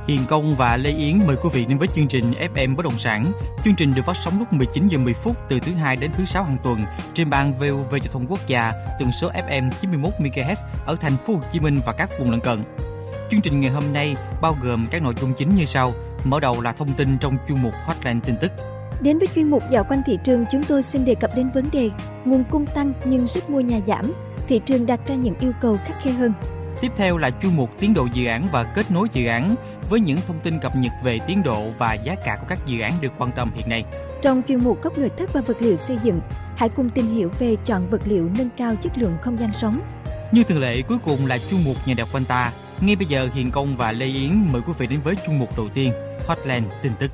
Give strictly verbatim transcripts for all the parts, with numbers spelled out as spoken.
Hiền Công và Lê Yến mời quý vị đến với chương trình ép em Bất động sản. Chương trình được phát sóng lúc mười chín giờ mười phút từ thứ hai đến thứ sáu hàng tuần trên ban vê o vê Giao thông Quốc gia, tần số ép em chín mươi mốt mê ga héc ở thành phố Hồ Chí Minh và các vùng lân cận. Chương trình ngày hôm nay bao gồm các nội dung chính như sau. Mở đầu là thông tin trong chuyên mục Hotline tin tức. Đến với chuyên mục dạo quanh thị trường, chúng tôi xin đề cập đến vấn đề nguồn cung tăng nhưng sức mua nhà giảm, thị trường đặt ra những yêu cầu khắt khe hơn. Tiếp theo là chuyên mục tiến độ dự án và kết nối dự án với những thông tin cập nhật về tiến độ và giá cả của các dự án được quan tâm hiện nay. Trong chuyên mục góc nội thất và vật liệu xây dựng, hãy cùng tìm hiểu về chọn vật liệu nâng cao chất lượng không gian sống. Như thường lệ, cuối cùng là chuyên mục nhà đẹp quanh ta. Ngay bây giờ, Hiền Công và Lê Yến mời quý vị đến với chuyên mục đầu tiên, Hotline tin tức.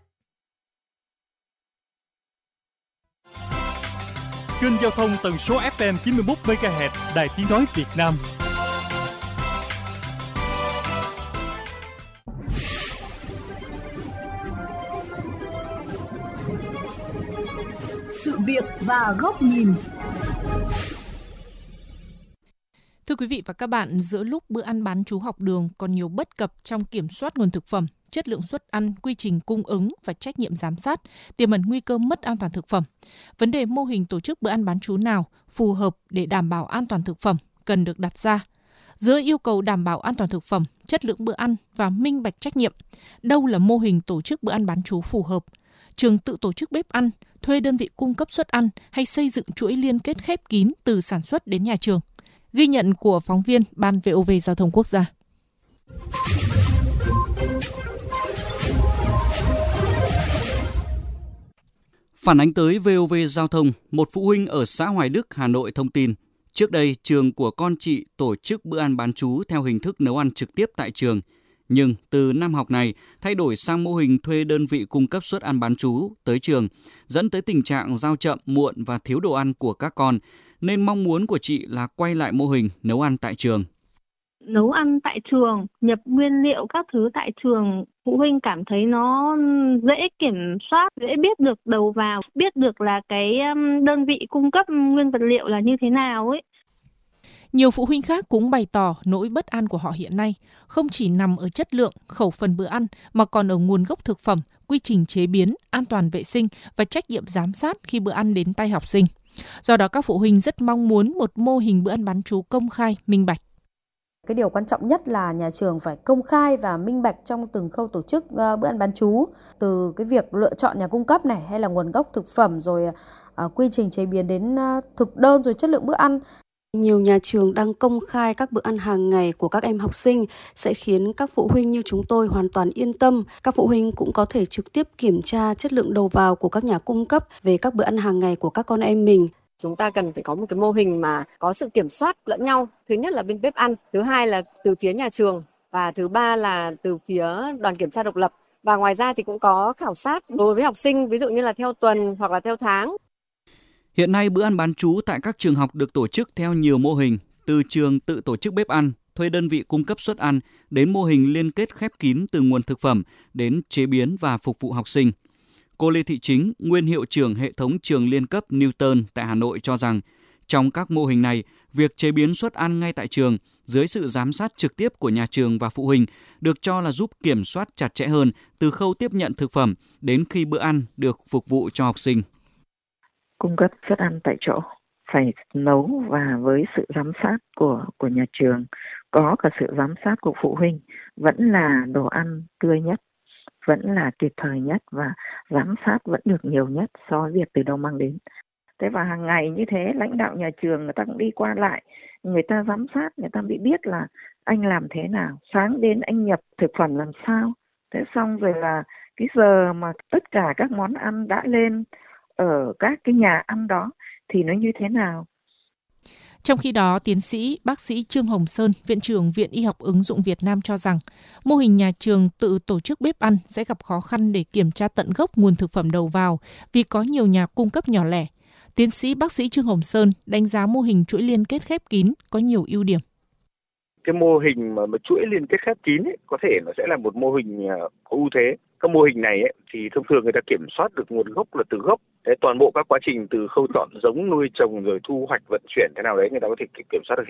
Kênh giao thông tần số ép em chín mươi mốt mê ga héc Đài Tiếng nói Việt Nam. Sự việc và góc nhìn. Thưa quý vị và các bạn, giữa lúc bữa ăn bán trú học đường còn nhiều bất cập trong kiểm soát nguồn thực phẩm, chất lượng suất ăn, quy trình cung ứng và trách nhiệm giám sát, tiềm ẩn nguy cơ mất an toàn thực phẩm. Vấn đề mô hình tổ chức bữa ăn bán trú nào phù hợp để đảm bảo an toàn thực phẩm cần được đặt ra. Giữa yêu cầu đảm bảo an toàn thực phẩm, chất lượng bữa ăn và minh bạch trách nhiệm, đâu là mô hình tổ chức bữa ăn bán trú phù hợp? Trường tự tổ chức bếp ăn, thuê đơn vị cung cấp suất ăn hay xây dựng chuỗi liên kết khép kín từ sản xuất đến nhà trường? Ghi nhận của phóng viên Ban vê o vê Giao thông Quốc gia. Phản ánh tới vê o vê Giao thông, một phụ huynh ở xã Hoài Đức, Hà Nội thông tin, trước đây trường của con chị tổ chức bữa ăn bán trú theo hình thức nấu ăn trực tiếp tại trường. Nhưng từ năm học này, thay đổi sang mô hình thuê đơn vị cung cấp suất ăn bán trú tới trường, dẫn tới tình trạng giao chậm, muộn và thiếu đồ ăn của các con, nên mong muốn của chị là quay lại mô hình nấu ăn tại trường. Nấu ăn tại trường, nhập nguyên liệu các thứ tại trường, phụ huynh cảm thấy nó dễ kiểm soát, dễ biết được đầu vào, biết được là cái đơn vị cung cấp nguyên vật liệu là như thế nào ấy. Nhiều phụ huynh khác cũng bày tỏ nỗi bất an của họ hiện nay không chỉ nằm ở chất lượng, khẩu phần bữa ăn mà còn ở nguồn gốc thực phẩm, quy trình chế biến, an toàn vệ sinh và trách nhiệm giám sát khi bữa ăn đến tay học sinh. Do đó các phụ huynh rất mong muốn một mô hình bữa ăn bán trú công khai, minh bạch. Cái điều quan trọng nhất là nhà trường phải công khai và minh bạch trong từng khâu tổ chức bữa ăn bán trú, từ cái việc lựa chọn nhà cung cấp này hay là nguồn gốc thực phẩm rồi uh, quy trình chế biến đến uh, thực đơn rồi chất lượng bữa ăn. Nhiều nhà trường đang công khai các bữa ăn hàng ngày của các em học sinh sẽ khiến các phụ huynh như chúng tôi hoàn toàn yên tâm. Các phụ huynh cũng có thể trực tiếp kiểm tra chất lượng đầu vào của các nhà cung cấp về các bữa ăn hàng ngày của các con em mình. Chúng ta cần phải có một cái mô hình mà có sự kiểm soát lẫn nhau. Thứ nhất là bên bếp ăn, thứ hai là từ phía nhà trường và thứ ba là từ phía đoàn kiểm tra độc lập. Và ngoài ra thì cũng có khảo sát đối với học sinh, ví dụ như là theo tuần hoặc là theo tháng. Hiện nay bữa ăn bán trú tại các trường học được tổ chức theo nhiều mô hình, từ trường tự tổ chức bếp ăn, thuê đơn vị cung cấp suất ăn, đến mô hình liên kết khép kín từ nguồn thực phẩm đến chế biến và phục vụ học sinh. Cô Lê Thị Chính, nguyên hiệu trưởng hệ thống trường liên cấp Newton tại Hà Nội cho rằng, trong các mô hình này, việc chế biến suất ăn ngay tại trường dưới sự giám sát trực tiếp của nhà trường và phụ huynh được cho là giúp kiểm soát chặt chẽ hơn từ khâu tiếp nhận thực phẩm đến khi bữa ăn được phục vụ cho học sinh. Cung cấp suất ăn tại chỗ phải nấu và với sự giám sát của của nhà trường, có cả sự giám sát của phụ huynh, vẫn là đồ ăn tươi nhất, vẫn là kịp thời nhất và giám sát vẫn được nhiều nhất so với việc từ đâu mang đến. Thế và hàng ngày như thế lãnh đạo nhà trường người ta cũng đi qua lại, người ta giám sát, người ta bị biết là anh làm thế nào, sáng đến anh nhập thực phẩm làm sao, thế xong rồi là cái giờ mà tất cả các món ăn đã lên ở các cái nhà ăn đó thì nó như thế nào. Trong khi đó, tiến sĩ bác sĩ Trương Hồng Sơn, Viện trưởng Viện Y học ứng dụng Việt Nam cho rằng mô hình nhà trường tự tổ chức bếp ăn sẽ gặp khó khăn để kiểm tra tận gốc nguồn thực phẩm đầu vào vì có nhiều nhà cung cấp nhỏ lẻ. Tiến sĩ bác sĩ Trương Hồng Sơn đánh giá mô hình chuỗi liên kết khép kín có nhiều ưu điểm. Cái mô hình mà, mà chuỗi liên kết khép kín ấy, có thể nó sẽ là một mô hình có ưu thế. Các mô hình này ấy, thì thông thường người ta kiểm soát được nguồn gốc là từ gốc. Thế toàn bộ các quá trình từ khâu chọn giống, nuôi trồng rồi thu hoạch, vận chuyển thế nào đấy người ta có thể kiểm soát được